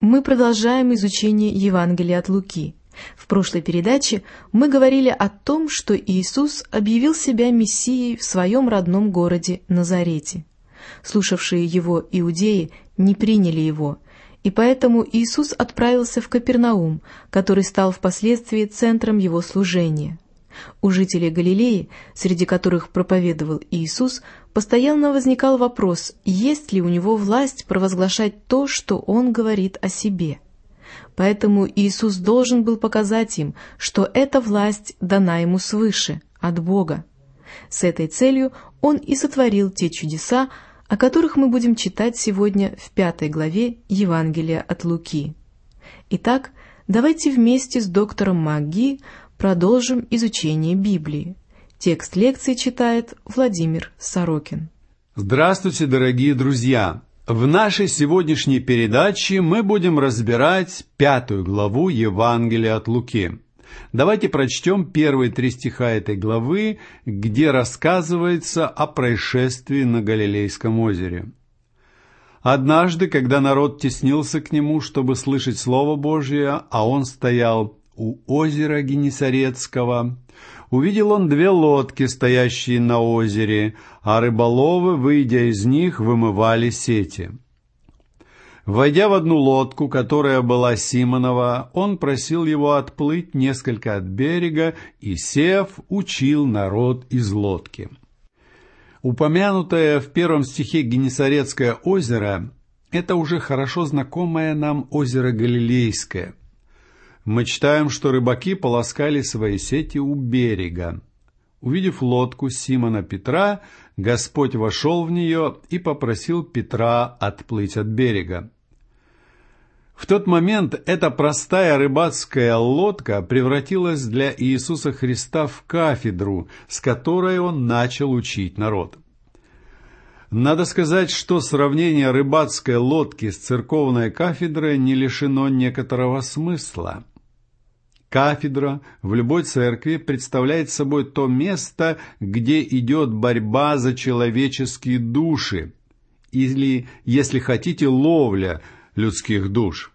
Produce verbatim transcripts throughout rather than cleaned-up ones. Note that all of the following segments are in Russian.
Мы продолжаем изучение Евангелия от Луки. В прошлой передаче мы говорили о том, что Иисус объявил себя Мессией в своем родном городе Назарете. Слушавшие его иудеи не приняли его, и поэтому Иисус отправился в Капернаум, который стал впоследствии центром его служения. У жителей Галилеи, среди которых проповедовал Иисус, постоянно возникал вопрос, есть ли у него власть провозглашать то, что он говорит о себе. Поэтому Иисус должен был показать им, что эта власть дана ему свыше, от Бога. С этой целью он и сотворил те чудеса, о которых мы будем читать сегодня в пятой главе Евангелия от Луки. Итак, давайте вместе с доктором МакГи продолжим изучение Библии. Текст лекции читает Владимир Сорокин. Здравствуйте, дорогие друзья! В нашей сегодняшней передаче мы будем разбирать пятую главу Евангелия от Луки. Давайте прочтем первые три стиха этой главы, где рассказывается о происшествии на Галилейском озере. «Однажды, когда народ теснился к нему, чтобы слышать Слово Божие, а он стоял у озера Генесарецкого, увидел он две лодки, стоящие на озере, а рыболовы, выйдя из них, вымывали сети. Войдя в одну лодку, которая была Симонова, он просил его отплыть несколько от берега и, сев, учил народ из лодки». Упомянутое в первом стихе Генесарецкое озеро – это уже хорошо знакомое нам озеро Галилейское. Мы читаем, что рыбаки полоскали свои сети у берега. Увидев лодку Симона Петра, Господь вошел в нее и попросил Петра отплыть от берега. В тот момент эта простая рыбацкая лодка превратилась для Иисуса Христа в кафедру, с которой он начал учить народ. Надо сказать, что сравнение рыбацкой лодки с церковной кафедрой не лишено некоторого смысла. Кафедра в любой церкви представляет собой то место, где идет борьба за человеческие души, или, если хотите, ловля людских душ.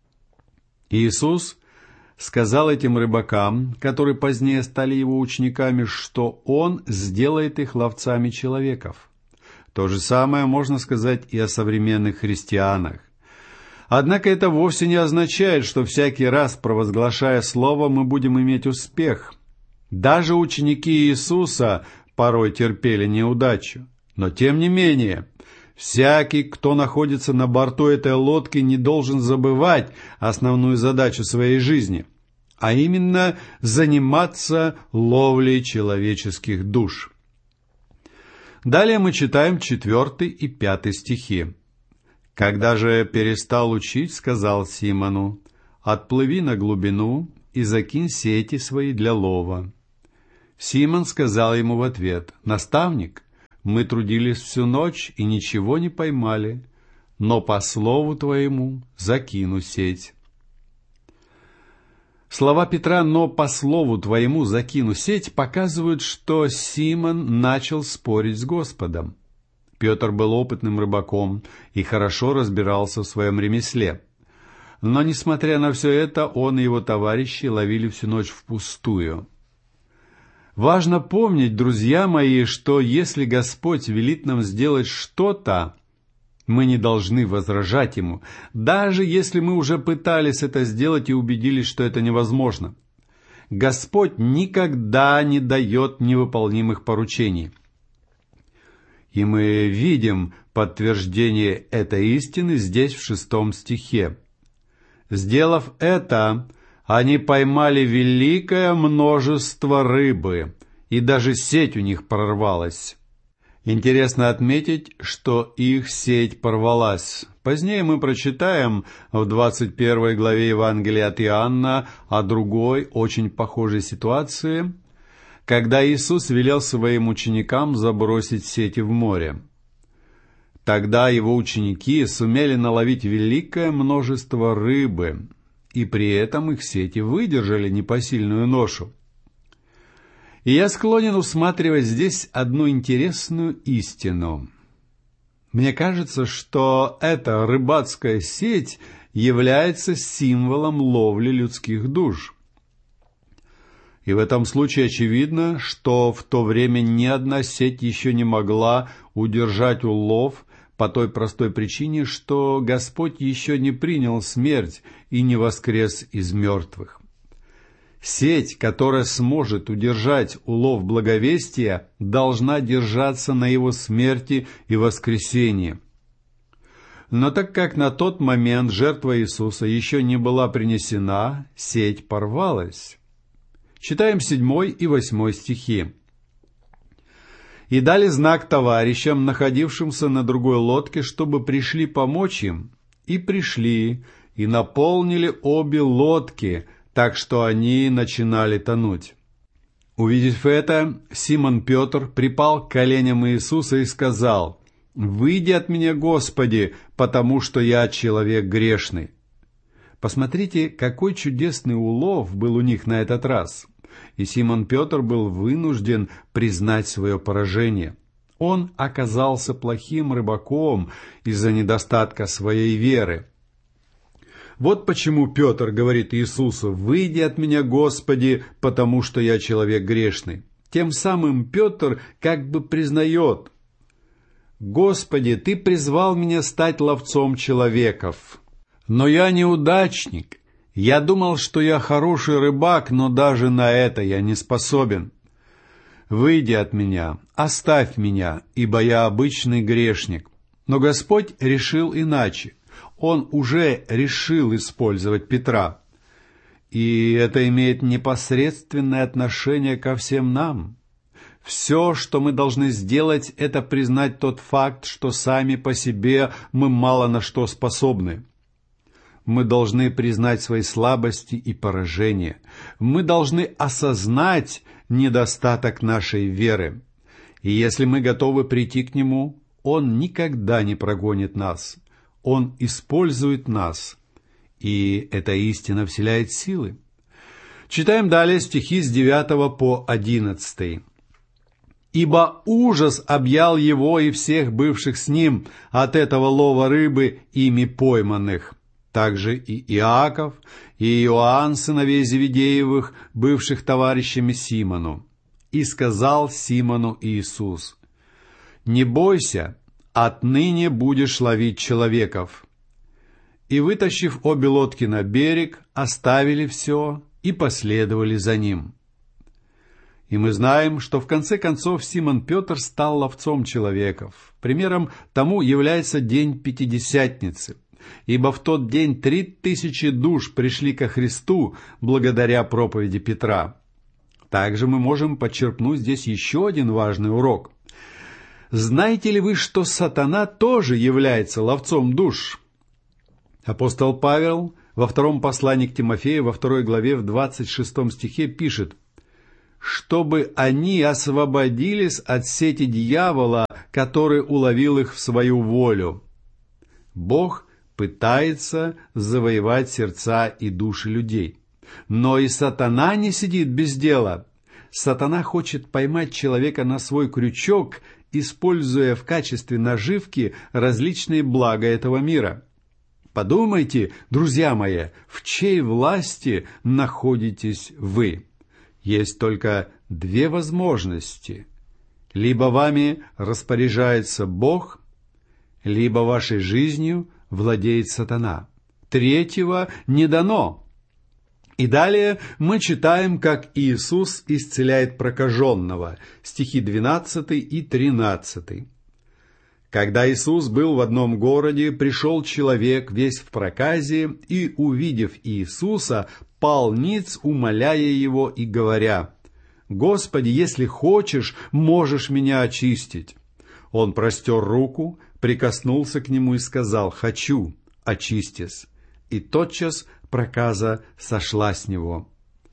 Иисус сказал этим рыбакам, которые позднее стали его учениками, что Он сделает их ловцами человеков. То же самое можно сказать и о современных христианах. Однако это вовсе не означает, что всякий раз, провозглашая Слово, мы будем иметь успех. Даже ученики Иисуса порой терпели неудачу. Но тем не менее, всякий, кто находится на борту этой лодки, не должен забывать основную задачу своей жизни, а именно заниматься ловлей человеческих душ. Далее мы читаем четвертый и пятый стихи. «Когда же перестал учить, сказал Симону: отплыви на глубину и закинь сети свои для лова. Симон сказал ему в ответ: наставник, мы трудились всю ночь и ничего не поймали, но по слову твоему закину сеть». Слова Петра «но по слову твоему закину сеть» показывают, что Симон начал спорить с Господом. Петр был опытным рыбаком и хорошо разбирался в своем ремесле. Но, несмотря на все это, он и его товарищи ловили всю ночь впустую. Важно помнить, друзья мои, что если Господь велит нам сделать что-то, мы не должны возражать Ему, даже если мы уже пытались это сделать и убедились, что это невозможно. Господь никогда не дает невыполнимых поручений. И мы видим подтверждение этой истины здесь, в шестом стихе. «Сделав это, они поймали великое множество рыбы, и даже сеть у них прорвалась». Интересно отметить, что их сеть порвалась. Позднее мы прочитаем в двадцать первой главе Евангелия от Иоанна о другой, очень похожей ситуации, когда Иисус велел своим ученикам забросить сети в море. Тогда его ученики сумели наловить великое множество рыбы, и при этом их сети выдержали непосильную ношу. И я склонен усматривать здесь одну интересную истину. Мне кажется, что эта рыбацкая сеть является символом ловли людских душ. И в этом случае очевидно, что в то время ни одна сеть еще не могла удержать улов по той простой причине, что Господь еще не принял смерть и не воскрес из мертвых. Сеть, которая сможет удержать улов благовестия, должна держаться на его смерти и воскресении. Но так как на тот момент жертва Иисуса еще не была принесена, сеть порвалась. Читаем седьмой и восьмой стихи. «И дали знак товарищам, находившимся на другой лодке, чтобы пришли помочь им. И пришли, и наполнили обе лодки, так что они начинали тонуть. Увидев это, Симон Петр припал к коленям Иисуса и сказал: «Выйди от меня, Господи, потому что я человек грешный». Посмотрите, какой чудесный улов был у них на этот раз. И Симон Петр был вынужден признать свое поражение. Он оказался плохим рыбаком из-за недостатка своей веры. Вот почему Петр говорит Иисусу: «Выйди от меня, Господи, потому что я человек грешный». Тем самым Петр как бы признает: «Господи, Ты призвал меня стать ловцом человеков, но я неудачник. Я думал, что я хороший рыбак, но даже на это я не способен. Выйди от меня, оставь меня, ибо я обычный грешник». Но Господь решил иначе. Он уже решил использовать Петра. И это имеет непосредственное отношение ко всем нам. Все, что мы должны сделать, это признать тот факт, что сами по себе мы мало на что способны. Мы должны признать свои слабости и поражения. Мы должны осознать недостаток нашей веры. И если мы готовы прийти к Нему, Он никогда не прогонит нас. Он использует нас. И эта истина вселяет силы. Читаем далее стихи с девятого по одиннадцатый. «Ибо ужас объял его и всех бывших с ним от этого лова рыбы, ими пойманных. Также и Иаков, и Иоанн, сыновей Зеведеевых, бывших товарищами Симону. И сказал Симону Иисус: „Не бойся, отныне будешь ловить человеков“. И, вытащив обе лодки на берег, оставили все и последовали за ним. И мы знаем, что в конце концов Симон Петр стал ловцом человеков. Примером тому является день Пятидесятницы. Ибо в тот день три тысячи душ пришли ко Христу благодаря проповеди Петра. Также мы можем подчеркнуть здесь еще один важный урок. Знаете ли вы, что сатана тоже является ловцом душ? Апостол Павел во втором послании к Тимофею, во второй главе, в двадцать шестом стихе пишет: «Чтобы они освободились от сети дьявола, который уловил их в свою волю». Бог пытается завоевать сердца и души людей. Но и сатана не сидит без дела. Сатана хочет поймать человека на свой крючок, используя в качестве наживки различные блага этого мира. Подумайте, друзья мои, в чьей власти находитесь вы? Есть только две возможности. Либо вами распоряжается Бог, либо вашей жизнью владеет сатана. Третьего не дано. И далее мы читаем, как Иисус исцеляет прокаженного. Стихи двенадцатый и тринадцатый. «Когда Иисус был в одном городе, пришел человек весь в проказе, и, увидев Иисуса, пал ниц, умоляя его и говоря: „Господи, если хочешь, можешь меня очистить“. Он простер руку, прикоснулся к нему и сказал: „Хочу, очистись“. И тотчас проказа сошла с него».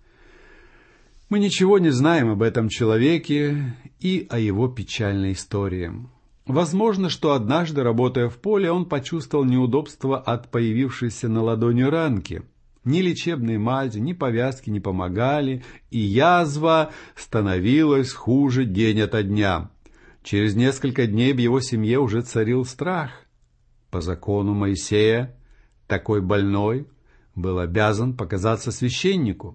Мы ничего не знаем об этом человеке и о его печальной истории. Возможно, что однажды, работая в поле, он почувствовал неудобство от появившейся на ладони ранки. Ни лечебные мази, ни повязки не помогали, и язва становилась хуже день ото дня. Через несколько дней в его семье уже царил страх. По закону Моисея Такой больной был обязан показаться священнику.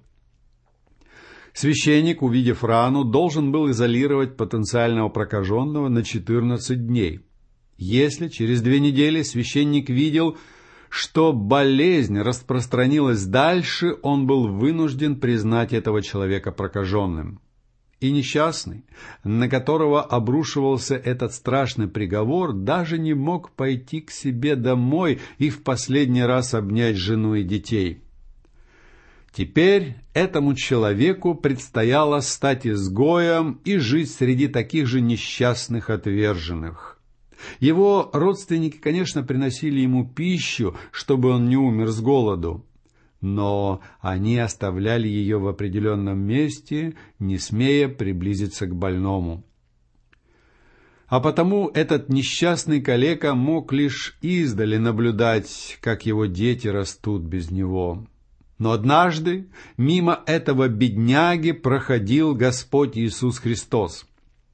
Священник, увидев рану, должен был изолировать потенциального прокаженного на четырнадцать дней. Если через две недели священник видел, что болезнь распространилась дальше, он был вынужден признать этого человека прокаженным. И несчастный, на которого обрушивался этот страшный приговор, даже не мог пойти к себе домой и в последний раз обнять жену и детей. Теперь этому человеку предстояло стать изгоем и жить среди таких же несчастных отверженных. Его родственники, конечно, приносили ему пищу, чтобы он не умер с голоду, но они оставляли ее в определенном месте, не смея приблизиться к больному. А потому этот несчастный калека мог лишь издали наблюдать, как его дети растут без него. Но однажды мимо этого бедняги проходил Господь Иисус Христос.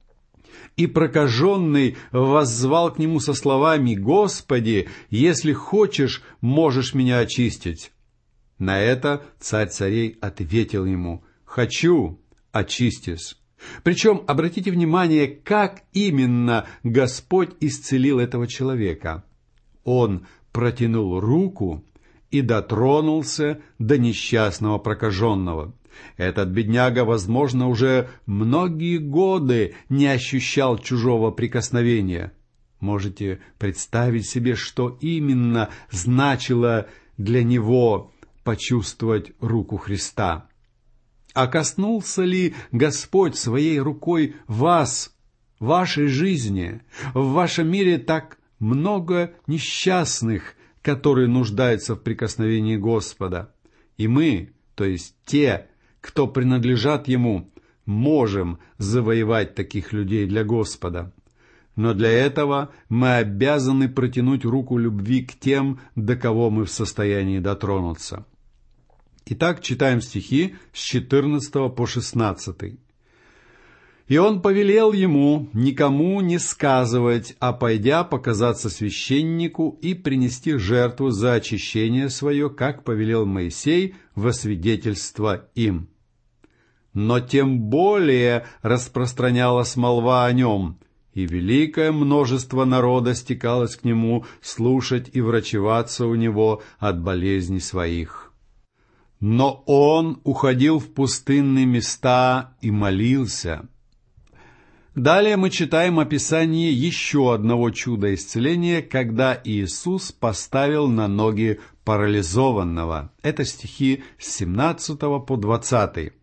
И прокаженный воззвал к нему со словами: «Господи, если хочешь, можешь меня очистить». На это царь царей ответил ему: «Хочу, очистись». Причем, обратите внимание, как именно Господь исцелил этого человека. Он протянул руку и дотронулся до несчастного прокаженного. Этот бедняга, возможно, уже многие годы не ощущал чужого прикосновения. Можете представить себе, что именно значило для него почувствовать руку Христа? А коснулся ли Господь своей рукой вас, вашей жизни? В вашем мире так много несчастных, которые нуждаются в прикосновении Господа. И мы, то есть те, кто принадлежат Ему, можем завоевать таких людей для Господа. Но для этого мы обязаны протянуть руку любви к тем, до кого мы в состоянии дотронуться. Итак, читаем стихи с четырнадцатого по шестнадцатый. «И он повелел ему никому не сказывать, а пойдя показаться священнику и принести жертву за очищение свое, как повелел Моисей, во свидетельство им. Но тем более распространялась молва о нем, и великое множество народа стекалось к нему слушать и врачеваться у него от болезней своих. Но он уходил в пустынные места и молился». Далее мы читаем описание еще одного чуда исцеления, когда Иисус поставил на ноги парализованного. Это стихи с семнадцатого по двадцатый.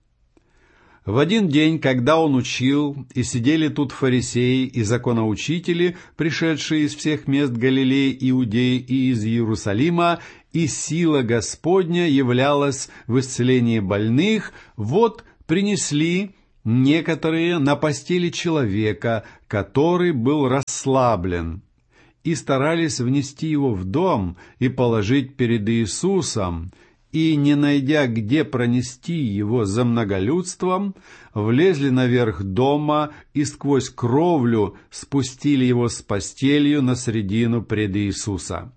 «В один день, когда он учил, и сидели тут фарисеи и законоучители, пришедшие из всех мест Галилеи, Иудеи и из Иерусалима, и сила Господня являлась в исцелении больных, вот принесли некоторые на постели человека, который был расслаблен, и старались внести его в дом и положить перед Иисусом, и, не найдя, где пронести его за многолюдством, влезли наверх дома и сквозь кровлю спустили его с постелью на средину пред Иисуса.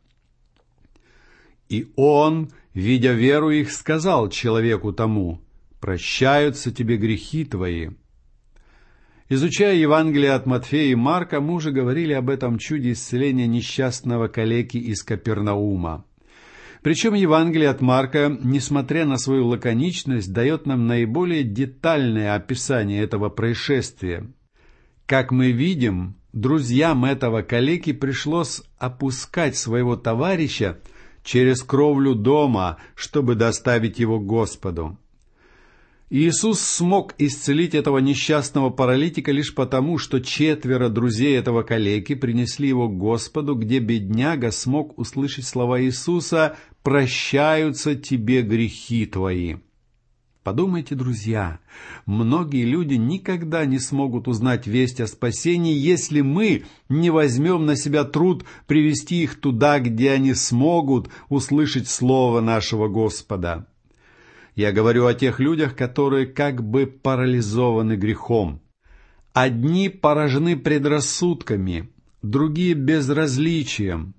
И он, видя веру их, сказал человеку тому: «Прощаются тебе грехи твои». Изучая Евангелие от Матфея и Марка, мы уже говорили об этом чуде исцеления несчастного калеки из Капернаума. Причем Евангелие от Марка, несмотря на свою лаконичность, дает нам наиболее детальное описание этого происшествия. Как мы видим, друзьям этого калеки пришлось опускать своего товарища через кровлю дома, чтобы доставить его к Господу. Иисус смог исцелить этого несчастного паралитика лишь потому, что четверо друзей этого калеки принесли его к Господу, где бедняга смог услышать слова Иисуса: «Прощаются тебе грехи твои». Подумайте, друзья, многие люди никогда не смогут узнать весть о спасении, если мы не возьмем на себя труд привести их туда, где они смогут услышать слово нашего Господа. Я говорю о тех людях, которые как бы парализованы грехом. Одни поражены предрассудками, другие безразличием,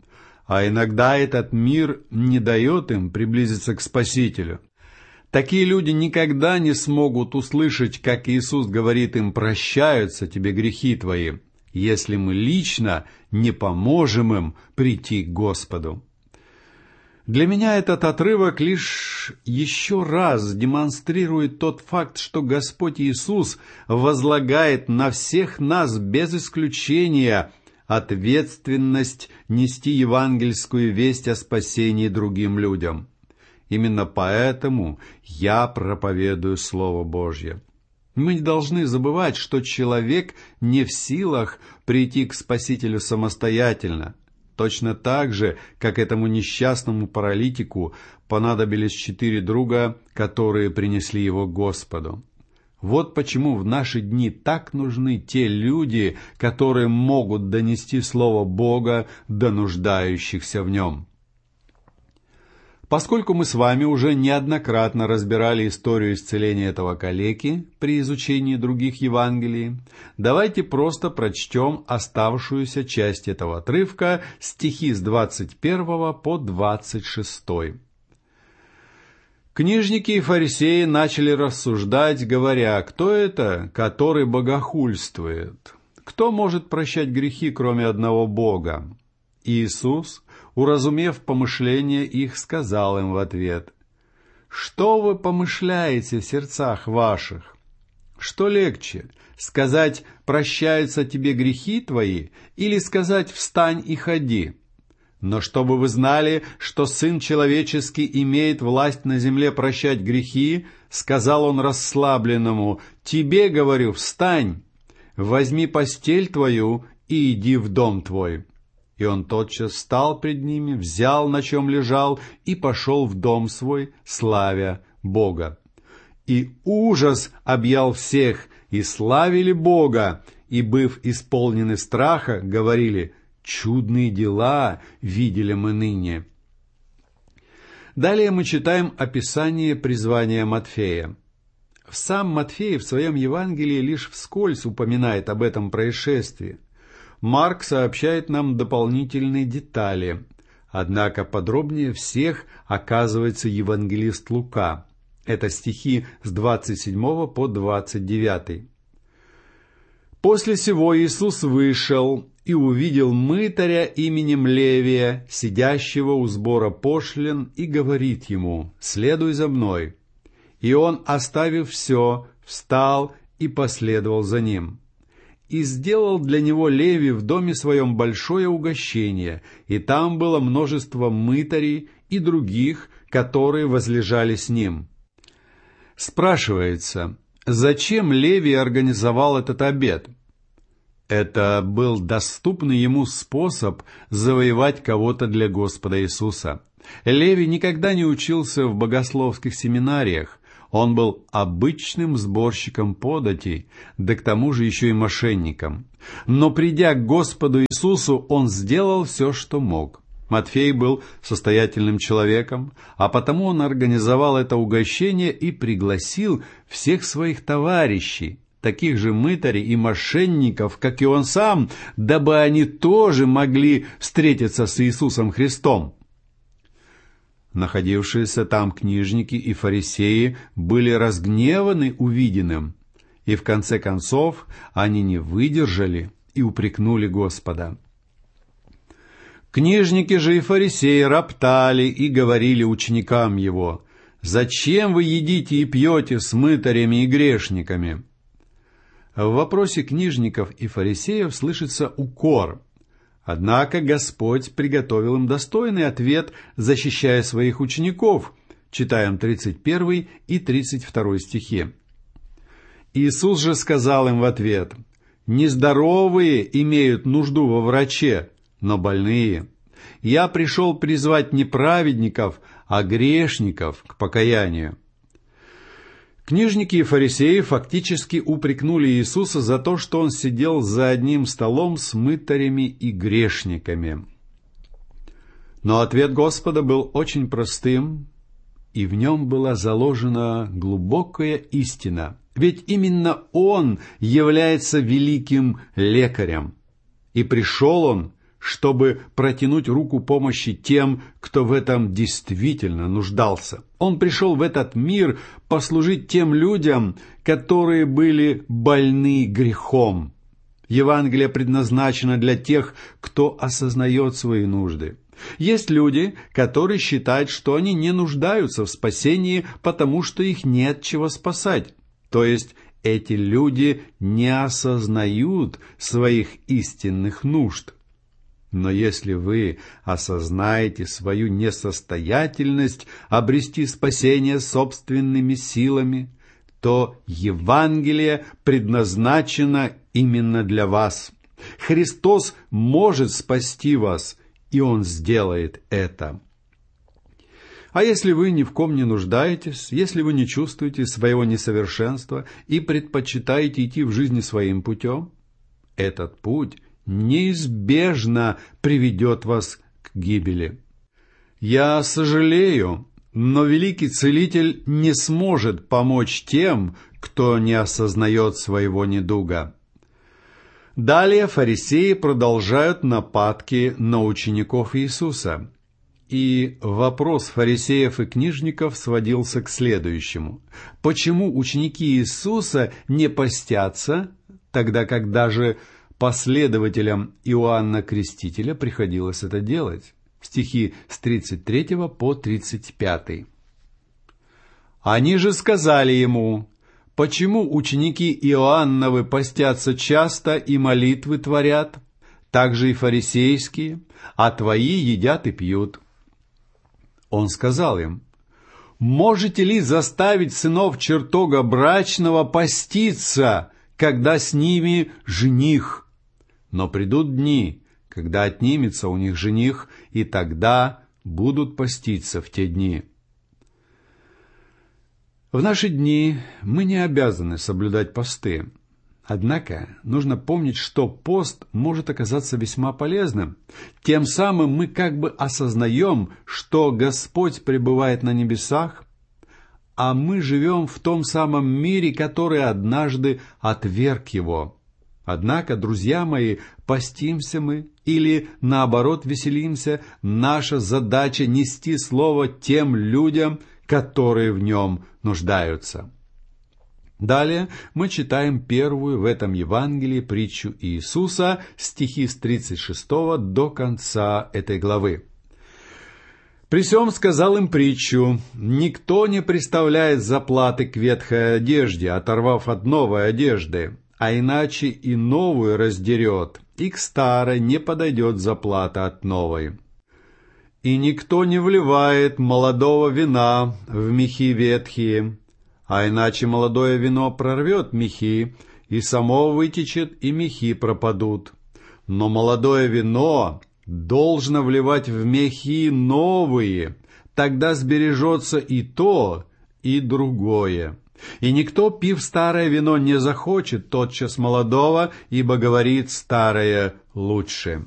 а иногда этот мир не дает им приблизиться к Спасителю. Такие люди никогда не смогут услышать, как Иисус говорит им: «Прощаются тебе грехи твои», если мы лично не поможем им прийти к Господу. Для меня этот отрывок лишь еще раз демонстрирует тот факт, что Господь Иисус возлагает на всех нас без исключения ответственность нести евангельскую весть о спасении другим людям. Именно поэтому я проповедую Слово Божье. Мы не должны забывать, что человек не в силах прийти к Спасителю самостоятельно. Точно так же, как этому несчастному паралитику понадобились четыре друга, которые принесли его к Господу. Вот почему в наши дни так нужны те люди, которые могут донести Слово Бога до нуждающихся в нем. Поскольку мы с вами уже неоднократно разбирали историю исцеления этого калеки при изучении других Евангелий, давайте просто прочтем оставшуюся часть этого отрывка, стихи с двадцать первого по двадцать шестой. Книжники и фарисеи начали рассуждать, говоря: «Кто это, который богохульствует? Кто может прощать грехи, кроме одного Бога?» Иисус, уразумев помышления их, сказал им в ответ: «Что вы помышляете в сердцах ваших? Что легче, сказать: прощаются тебе грехи твои, или сказать: встань и ходи? Но чтобы вы знали, что Сын Человеческий имеет власть на земле прощать грехи, сказал он расслабленному: тебе, говорю, встань, возьми постель твою и иди в дом твой». И он тотчас встал пред ними, взял, на чем лежал, и пошел в дом свой, славя Бога. И ужас объял всех, и славили Бога, и, быв исполнены страха, говорили: «Чудные дела видели мы ныне». Далее мы читаем описание призвания Матфея. Сам Матфей в своем Евангелии лишь вскользь упоминает об этом происшествии. Марк сообщает нам дополнительные детали, однако подробнее всех оказывается евангелист Лука. Это стихи с двадцать седьмого по двадцать девятый. «После сего Иисус вышел и увидел мытаря именем Левия, сидящего у сбора пошлин, и говорит ему: следуй за мной. И он, оставив все, встал и последовал за ним. И сделал для него Левий в доме своем большое угощение, и там было множество мытарей и других, которые возлежали с ним». Спрашивается, зачем Левий организовал этот обед? Это был доступный ему способ завоевать кого-то для Господа Иисуса. Левий никогда не учился в богословских семинариях. Он был обычным сборщиком податей, да к тому же еще и мошенником. Но придя к Господу Иисусу, он сделал все, что мог. Матфей был состоятельным человеком, а потому он организовал это угощение и пригласил всех своих товарищей, таких же мытарей и мошенников, как и он сам, дабы они тоже могли встретиться с Иисусом Христом. Находившиеся там книжники и фарисеи были разгневаны увиденным, и в конце концов они не выдержали и упрекнули Господа. Книжники же и фарисеи роптали и говорили ученикам его: «Зачем вы едите и пьете с мытарями и грешниками?» В вопросе книжников и фарисеев слышится укор. Однако Господь приготовил им достойный ответ, защищая своих учеников. Читаем тридцать первый и тридцать второй стихи. Иисус же сказал им в ответ: «Нездоровые имеют нужду во враче, но больные. Я пришел призвать не праведников, а грешников к покаянию». Книжники и фарисеи фактически упрекнули Иисуса за то, что он сидел за одним столом с мытарями и грешниками. Но ответ Господа был очень простым, и в нем была заложена глубокая истина. Ведь именно Он является великим лекарем, и пришел Он, чтобы протянуть руку помощи тем, кто в этом действительно нуждался. Он пришел в этот мир послужить тем людям, которые были больны грехом. Евангелие предназначено для тех, кто осознает свои нужды. Есть люди, которые считают, что они не нуждаются в спасении, потому что их не от чего спасать. То есть эти люди не осознают своих истинных нужд. Но если вы осознаете свою несостоятельность обрести спасение собственными силами, то Евангелие предназначено именно для вас. Христос может спасти вас, и Он сделает это. А если вы ни в ком не нуждаетесь, если вы не чувствуете своего несовершенства и предпочитаете идти в жизни своим путем, этот путь неизбежно приведет вас к гибели. Я сожалею, но великий Целитель не сможет помочь тем, кто не осознает своего недуга. Далее фарисеи продолжают нападки на учеников Иисуса. И вопрос фарисеев и книжников сводился к следующему. Почему ученики Иисуса не постятся, тогда как даже последователям Иоанна Крестителя приходилось это делать? Стихи с тридцать третьего по тридцать пятый. Они же сказали ему: «Почему ученики Иоанновы постятся часто и молитвы творят, так же и фарисейские, а твои едят и пьют?» Он сказал им: «Можете ли заставить сынов чертога брачного поститься, когда с ними жених? Но придут дни, когда отнимется у них жених, и тогда будут поститься в те дни». В наши дни мы не обязаны соблюдать посты. Однако нужно помнить, что пост может оказаться весьма полезным. Тем самым мы как бы осознаем, что Господь пребывает на небесах, а мы живем в том самом мире, который однажды отверг Его. Однако, друзья мои, постимся мы или, наоборот, веселимся, наша задача нести Слово тем людям, которые в нем нуждаются. Далее мы читаем первую в этом Евангелии притчу Иисуса, стихи с тридцать шестого до конца этой главы. «При сем сказал им притчу: никто не приставляет заплаты к ветхой одежде, оторвав от новой одежды, а иначе и новую раздерет, и к старой не подойдет заплата от новой. И никто не вливает молодого вина в мехи ветхие, а иначе молодое вино прорвет мехи, и само вытечет, и мехи пропадут. Но молодое вино должно вливать в мехи новые, тогда сбережется и то, и другое. И никто, пив старое вино, не захочет тотчас молодого, ибо говорит: старое лучше».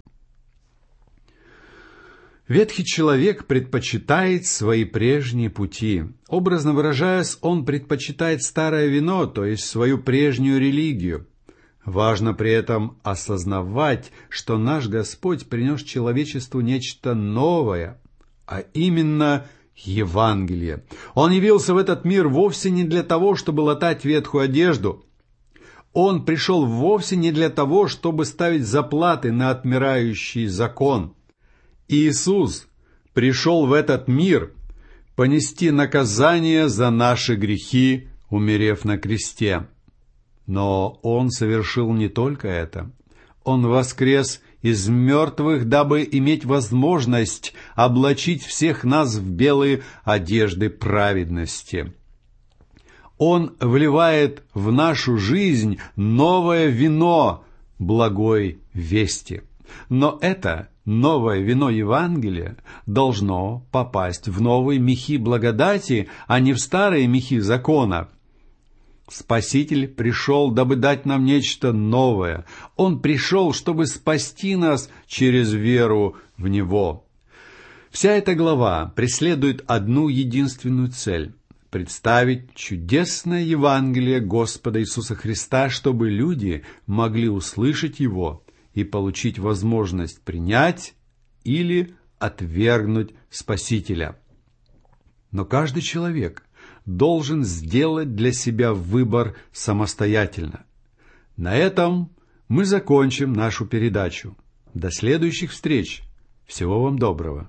Ветхий человек предпочитает свои прежние пути. Образно выражаясь, он предпочитает старое вино, то есть свою прежнюю религию. Важно при этом осознавать, что наш Господь принес человечеству нечто новое, а именно Евангелие. Он явился в этот мир вовсе не для того, чтобы латать ветхую одежду. Он пришел вовсе не для того, чтобы ставить заплаты на отмирающий закон. Иисус пришел в этот мир понести наказание за наши грехи, умерев на кресте. Но Он совершил не только это. Он воскрес из мертвых, дабы иметь возможность облачить всех нас в белые одежды праведности. Он вливает в нашу жизнь новое вино благой вести. Но это новое вино Евангелия должно попасть в новые мехи благодати, а не в старые мехи закона. Спаситель пришел, дабы дать нам нечто новое. Он пришел, чтобы спасти нас через веру в Него. Вся эта глава преследует одну единственную цель – представить чудесное Евангелие Господа Иисуса Христа, чтобы люди могли услышать его и получить возможность принять или отвергнуть Спасителя. Но каждый человек должен сделать для себя выбор самостоятельно. На этом мы закончим нашу передачу. До следующих встреч. Всего вам доброго.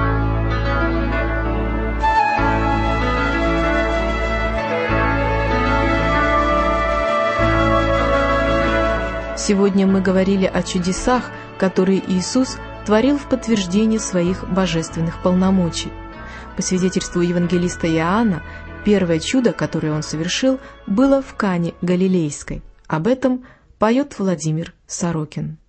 Сегодня мы говорили о чудесах, которые Иисус творил в подтверждение своих божественных полномочий. По свидетельству евангелиста Иоанна, первое чудо, которое он совершил, было в Кане Галилейской. Об этом поет Владимир Сорокин.